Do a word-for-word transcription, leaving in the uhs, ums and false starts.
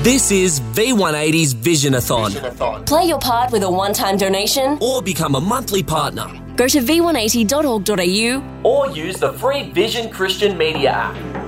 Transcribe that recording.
This is V one eighty's Visionathon. Visionathon. Play your part with a one-time donation or become a monthly partner. Go to v one eighty dot org dot a u or use the free Vision Christian Media app.